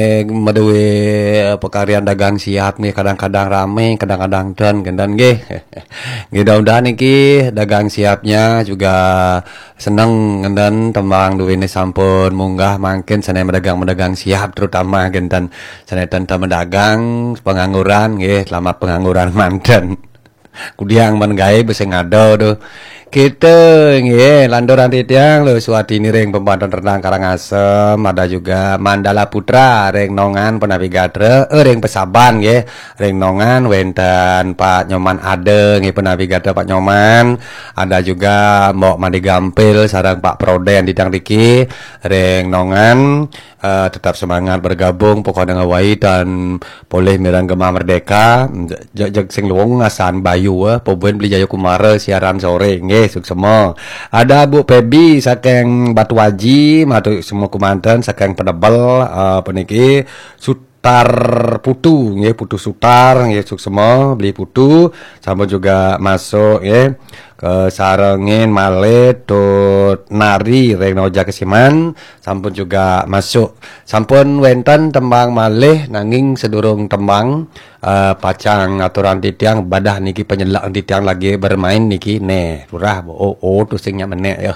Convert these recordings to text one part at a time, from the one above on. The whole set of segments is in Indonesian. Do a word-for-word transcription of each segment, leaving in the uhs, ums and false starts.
Medewe pekarian dagang siap nih kadang-kadang rame, kadang-kadang dan gendan nggih. Mudah-mudahan iki dagang siapnya juga seneng gendan tembang duwene sampun munggah mangkin sene medagang-medagang siap terutama gendan sene tenta medagang pengangguran nggih, selamat pengangguran manten. Kudiang men gawe bese ngado tuh. Kita nggih landoran titiang lho suadini ring pembanton renang Karangasem, ada juga Mandala Putra ring nongan penavigatre eh, ring pesaban nggih ring nongan wenten Pak Nyoman Ade nggih penavigatre Pak Nyoman, ada juga Mbok Mandi Gampil sareng Pak Proden ditang diki ring nongan. Uh, tetap semangat bergabung pokoknya ngawai dan boleh mirang Gema Merdeka jag sing luwung ngasan Bayu eh poben beli Jaya Kumara siaran sore nggih suksema. Ada Bu Pebi saking Batu Waji matu semua kumanten saking Penebel uh, peniki Sutar Putu nggih Putu Sutar nggih suksema beli putu sama juga masuk nggih ke sarengin malet tut nari reng noja kesiman sampun juga masuk sampun wenten tembang malih nanging sedurung tembang uh, pacang aturan titiang badah niki penyelak titiang lagi bermain niki ne lurah oh oh tuh singnya menek ya.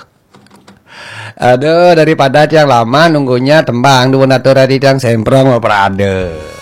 Aduh daripada tiang lama nunggunya tembang dua aturan titiang semprong mau perade.